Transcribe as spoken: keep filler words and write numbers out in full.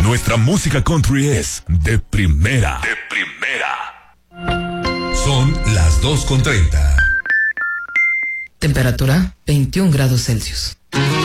Nuestra música country es de primera. De primera. Son las dos con treinta. Temperatura veintiún grados Celsius.